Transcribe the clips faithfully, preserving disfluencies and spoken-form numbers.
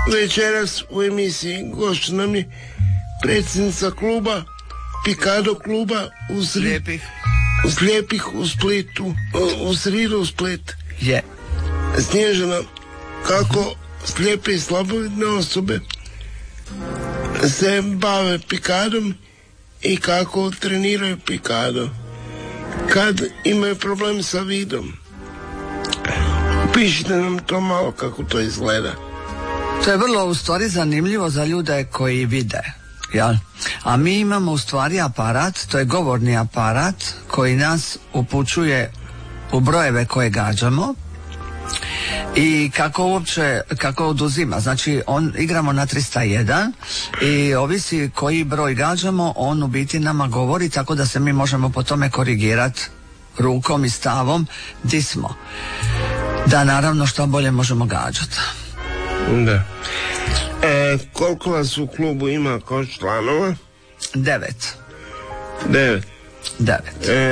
večeras u emisiji gošća nam je predsjednica kluba, Pikado kluba u Slijepih. U Slijepih u Splitu, u Sridu u Split. Je. Snježana, kako slijepe i slabovidne osobe se bave pikadom i kako treniraju pikado kad imaju problem sa vidom. Pišite nam to malo kako to izgleda. To je vrlo u stvari zanimljivo za ljude koji vide. Ja. A mi imamo u stvari aparat, to je govorni aparat koji nas upućuje u brojeve koje gađamo i kako uopće, kako oduzima. Znači on, igramo na trista jedan i ovisi koji broj gađamo, on u biti nama govori, tako da se mi možemo po tome korigirati rukom i stavom di smo, da naravno što bolje možemo gađati. Da. E, koliko vas u klubu ima kao članova? Devet. Devet. Devet. E,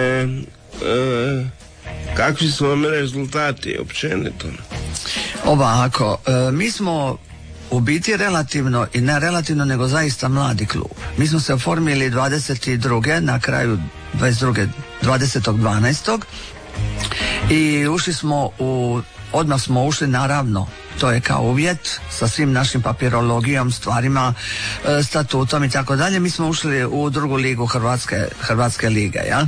e, kakvi su vam rezultati općenito? Ovako, e, mi smo u biti relativno, i ne relativno nego zaista mladi klub. Mi smo se oformili dvadeset druge na kraju dvadeset druge dvadesetog dvanaestog i ušli smo u, odmah smo ušli naravno, to je kao uvjet sa svim našim papirologijom, stvarima, e, statutom i tako dalje. Mi smo ušli u drugu ligu Hrvatske, Hrvatske lige, ja?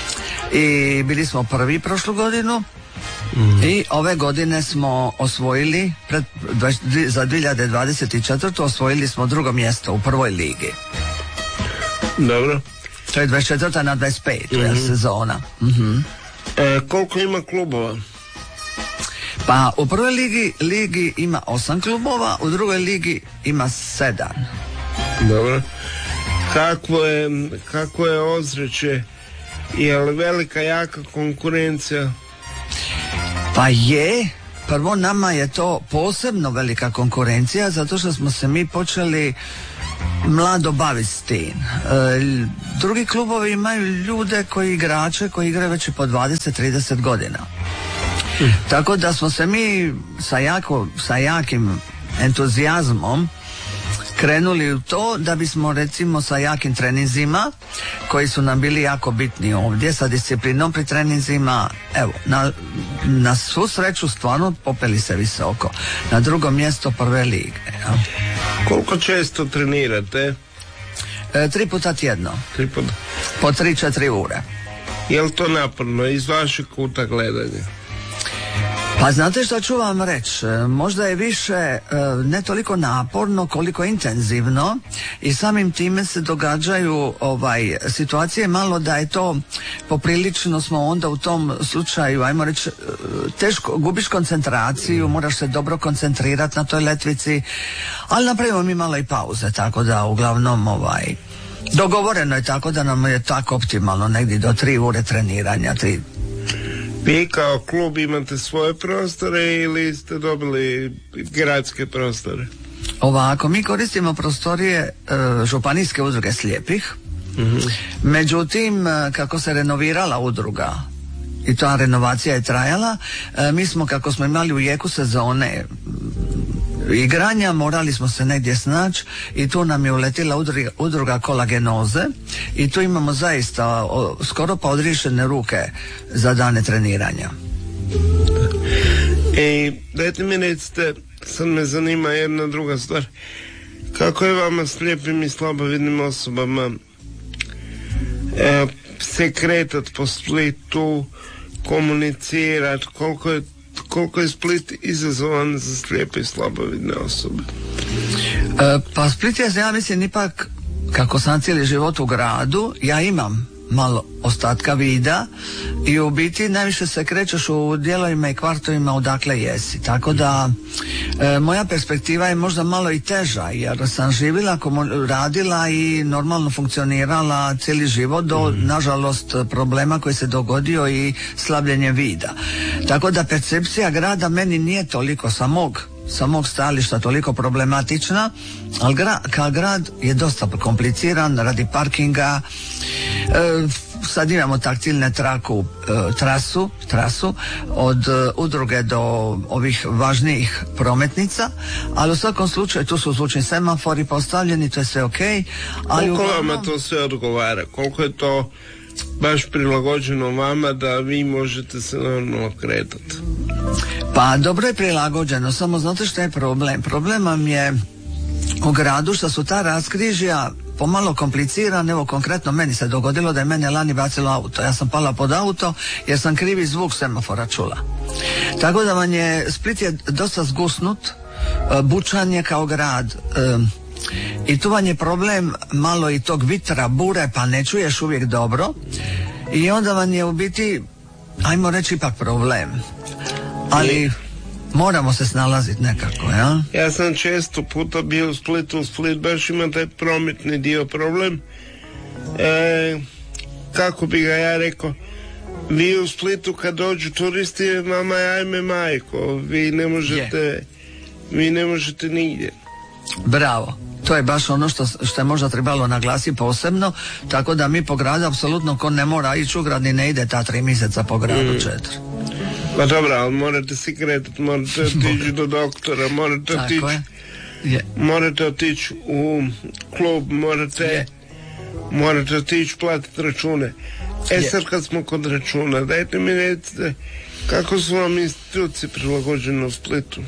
I bili smo prvi prošlu godinu. Mm. I ove godine smo osvojili pred, za dvije hiljade dvadeset četvrtu osvojili smo drugo mjesto u prvoj ligi. Dobro. To je dvadeset četvrta na dvadeset pet mm-hmm. je sezona. Mm-hmm. E, koliko ima klubova? Pa u prvoj ligi, ligi ima osam klubova, u drugoj ligi ima sedam. Dobro. Kako je, kako je ozračje? Je li velika, jaka konkurencija? Pa je, prvo nama je to posebno velika konkurencija zato što smo se mi počeli mlado baviti s tim. E, drugi klubovi imaju ljude koji igrače koji igraju već i po dvadeset trideset godina. Mm. Tako da smo se mi sa, jako, sa jakim entuzijazmom krenuli u to da bismo recimo sa jakim treninzima koji su nam bili jako bitni ovdje, sa disciplinom pri treninzima, evo, na, na svu sreću stvarno popeli se visoko. Na drugo mjesto prve lige. Ja. Koliko često trenirate? E, tri puta tjedno. Tri puta. Po tri, četiri ure. Je li to naporno iz vašeg kuta gledanja? Pa znate što ću vam reći, možda je više ne toliko naporno koliko intenzivno i samim time se događaju ovaj, situacije malo da je to poprilično smo onda u tom slučaju, ajmo reći, teško, gubiš koncentraciju, moraš se dobro koncentrirati na toj letvici, ali napravimo mi malo i pauze, tako da uglavnom ovaj, dogovoreno je tako da nam je tako optimalno negdje do tri ure treniranja, tri. Vi kao klub imate svoje prostore ili ste dobili gradske prostore? Ovako, mi koristimo prostorije e, županijske udruge slijepih. Mm-hmm. Međutim, kako se renovirala udruga i ta renovacija je trajala, e, mi smo, kako smo imali u jeku sezone igranja, morali smo se negdje snaći i tu nam je uletila udruga, udruga kolagenoze i tu imamo zaista o, skoro pa odriješene ruke za dane treniranja. I dajte mi recite, sad me zanima jedna druga stvar, kako je vama slijepim i slabovidnim osobama e, se kretat po Splitu, komunicirat, koliko je koliko je Split izazovan za slijepe i slabovidne osobe? E, pa Split je, ja mislim, ipak, kako sam cijeli život u gradu, ja imam malo ostatka vida i u biti najviše se krećeš u dijelovima i kvartovima odakle jesi. Tako da e, moja perspektiva je možda malo i teža jer sam živjela, radila i normalno funkcionirala cijeli život do, mm. nažalost, problema koji se dogodio i slabljenje vida. Tako da percepcija grada meni nije toliko sa mog sa mog stajališta toliko problematična, ali gra, kao grad je dosta kompliciran radi parkinga, e, sad imamo taktilne traku, e, trasu, trasu od e, udruge do ovih važnijih prometnica, ali u svakom slučaju tu su zvučni semafori postavljeni, to je sve ok. Ali koliko uglavnom, vama to sve odgovara? Koliko je to baš prilagođeno vama da vi možete se normalno kretati? Pa dobro je prilagođeno, samo znate što je problem? Problem vam je u gradu što su ta raskrižja pomalo komplicirane. Evo konkretno meni se dogodilo da je mene lani bacilo auto. Ja sam pala pod auto jer sam krivi zvuk semafora čula. Tako da vam je, Split je dosta zgusnut, bučan je kao grad, i tu vam je problem malo i tog vitra, bure, pa ne čuješ uvijek dobro i onda vam je u biti, ajmo reći, ipak problem. Ali moramo se snalaziti nekako, ja? Ja sam često puta bio u Splitu, u Split baš ima taj prometni dio problem. E, kako bi ga ja rekao, vi u Splitu kad dođu turisti, mama ajme majko, vi ne možete, je. vi ne možete nigdje. Bravo. To je baš ono što, što je možda trebalo naglasiti posebno, tako da mi po gradu apsolutno ko ne mora ići u grad ni ne ide ta tri mjeseca po gradu, mm. četiri. Pa dobro, ali morate si kretati, morate otići do doktora, morate otići, je. morate otići u klub, morate, je. morate otići platiti račune. E je. sad kad smo kod računa, dajte mi recite kako su vam institucije prilagođene u Splitu?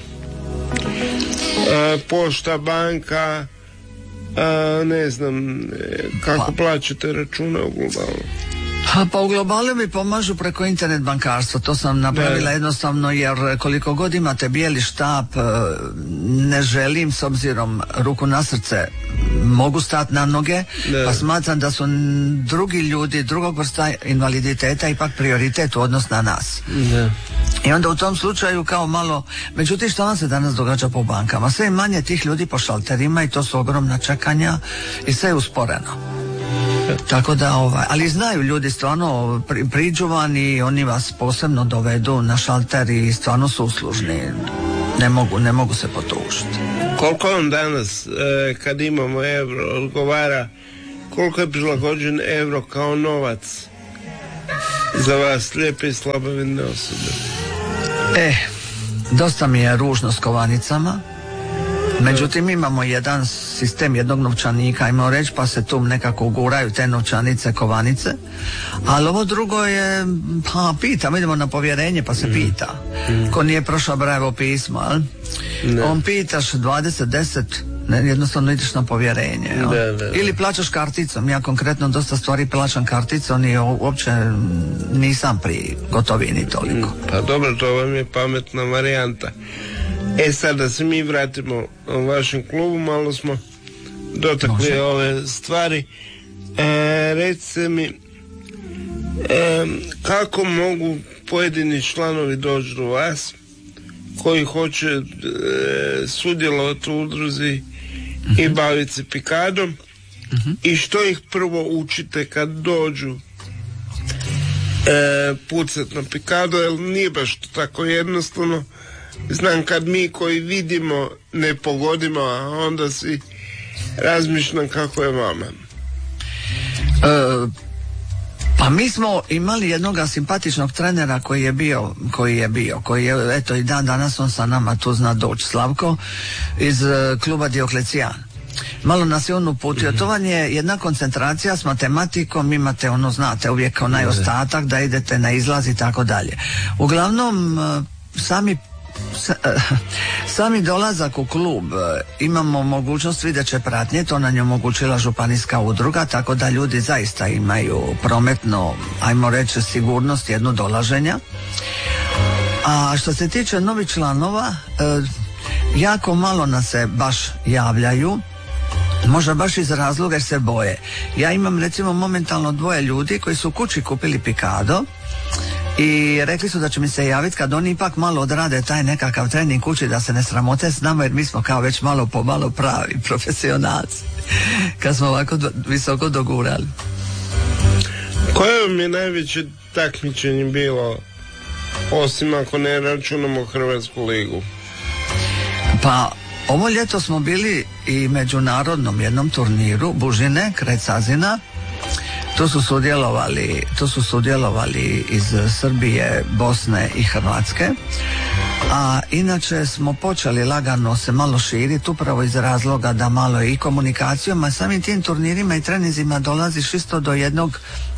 E, pošta, banka, a, ne znam, kako pa. plaćate račune u globalu? Pa u globalu mi pomažu preko internet bankarstva, to sam napravila ne. jednostavno jer koliko god imate bijeli štap, ne želim, s obzirom ruku na srce, mogu stati na noge, ne. pa smatram da su drugi ljudi drugog vrsta invaliditeta ipak prioritet u odnos na nas. Ne. I onda u tom slučaju kao malo, međutim što nam se danas događa po bankama, sve manje tih ljudi po šalterima i to su ogromna čekanja i sve je usporeno. Tako da, ovaj, ali znaju ljudi stvarno pri, priđu van i oni vas posebno dovedu na šalter i stvarno su uslužni, ne mogu, ne mogu se potužiti. Koliko vam danas, e, kad imamo euro, odgovara, koliko je prilagođen euro kao novac za vas, slijepe i slabovidne osobe? E, dosta mi je ružno s kovanicama. Međutim, imamo jedan sistem jednog novčanika, ajmo reći, pa se tu nekako uguraju te novčanice, kovanice. Ali ovo drugo je, pa pitamo, idemo na povjerenje, pa se mm. pita. Mm. Ko nije prošao Brajevo pismo, ali? On pitaš dvadeset deset, ne, jednostavno ideš na povjerenje. Ne, ne. Ili plaćaš karticom. Ja konkretno dosta stvari plaćam karticom i uopće nisam pri gotovini toliko. Mm. Pa dobro, to vam je pametna varijanta. E sad da se mi vratimo u vašem klubu, malo smo dotakli Može. ove stvari. E, recite mi, e, kako mogu pojedini članovi doći do vas koji hoće e, sudjelovati u udruzi uh-huh. i baviti se pikadom uh-huh. i što ih prvo učite kad dođu e, pucat na pikado, jer nije baš to tako jednostavno. Znam kad mi koji vidimo ne pogodimo, a onda si razmišljam kako je vama. E, pa mi smo imali jednog simpatičnog trenera koji je bio, koji je bio, koji je, eto i dan danas on sa nama tu zna doći, Slavko iz uh, kluba Dioklecijan. Malo nas je on uputio, mm-hmm. to vam je jedna koncentracija s matematikom, imate ono, znate, uvijek onaj ostatak da idete na izlaz i tako dalje. Uglavnom, uh, sami Sami dolazak u klub, imamo mogućnost videće pratnje, to nam je omogućila županijska udruga, tako da ljudi zaista imaju prometno, ajmo reći, sigurnost jedno dolaženja. A što se tiče novih članova, jako malo nas se baš javljaju, možda baš iz razloga jer se boje. Ja imam recimo momentalno dvoje ljudi koji su u kući kupili pikado i rekli su da će mi se javiti kad oni ipak malo odrade taj nekakav trening kući, da se ne sramote s nama, jer mi smo kao već malo po malo pravi profesionalci kad smo ovako do, visoko dogurali. Koje vam je najveće takmičenje bilo, osim ako ne računamo Hrvatsku ligu? Pa ovo ljeto smo bili i međunarodnom jednom turniru Bužine kraj Cazina. Tu su sudjelovali, tu su sudjelovali iz Srbije, Bosne i Hrvatske, a inače smo počeli lagano se malo širiti upravo iz razloga da malo i komunikacijom, a samim tim turnirima i treninzima dolaziš isto do jednog,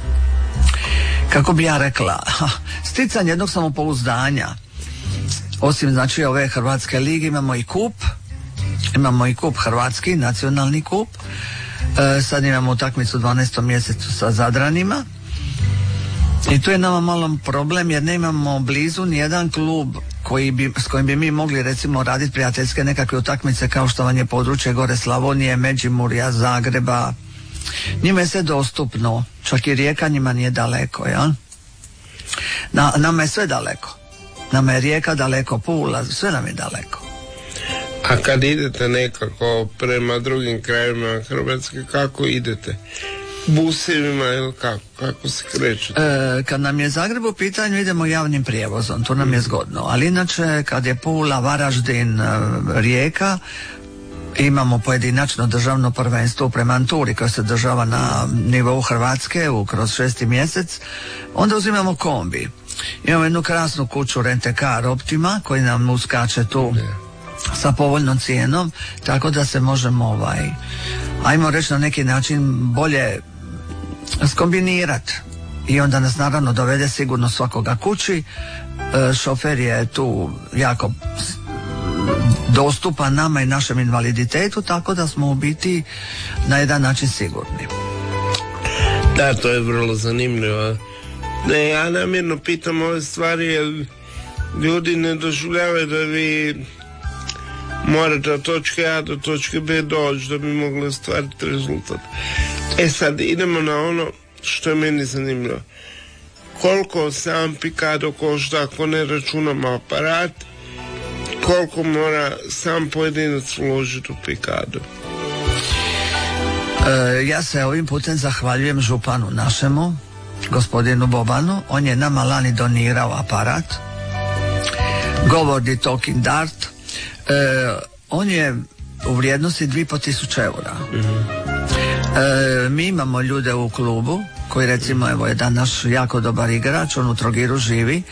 kako bi ja rekla, sticanje jednog samopouzdanja. Osim znači ove Hrvatske lige imamo i kup, imamo i kup hrvatski, nacionalni kup. E, sad imamo utakmicu u dvanaestom mjesecu sa Zadranima i tu je nama malo problem jer nemamo blizu nijedan klub koji bi, s kojim bi mi mogli recimo raditi prijateljske nekakve utakmice kao što vam je područje gore Slavonije, Međimurja, Zagreba. Njima je sve dostupno, čak i Rijeka njima nije daleko, ja? Na, nama je sve daleko. Nama je Rijeka daleko, Pula, sve nam je daleko. A kad idete nekako prema drugim krajevima Hrvatske, kako idete? Busevima ili kako? Kako se krećete? E, kad nam je Zagreb u pitanju idemo javnim prijevozom, to nam je zgodno. Ali inače kad je Pula, Varaždin, Rijeka, imamo pojedinačno državno prvenstvo prema Anturi koje se država na nivou Hrvatske u kroz šesti mjesec, onda uzimamo kombi. Imamo jednu krasnu kuću Rentekar Optima koji nam uskače tu sa povoljnom cijenom, tako da se možemo ovaj, ajmo reći na neki način bolje skombinirati i onda nas naravno dovede sigurno svakoga kući. E, šofer je tu jako dostupan nama i našem invaliditetu, tako da smo u biti na jedan način sigurni. Da, to je vrlo zanimljivo. Ne, ja namjerno pitam ove stvari jer ljudi ne doživljavaju da vi morate od točke A do točke B doći da bi mogli ostvariti rezultat. E sad idemo na ono što je meni zanimljivo. Koliko sam pikado košta ako ne računamo aparat, koliko mora sam pojedinac uložiti u pikado? E, ja se ovim putem zahvaljujem županu našemu, gospodinu Bobanu. On je nama lani donirao aparat Govordi Talking Dart. E, on je u vrijednosti dvije i pol tisuće eura. Mm-hmm. E, mi imamo ljude u klubu koji recimo, evo jedan naš jako dobar igrač, on u Trogiru živi,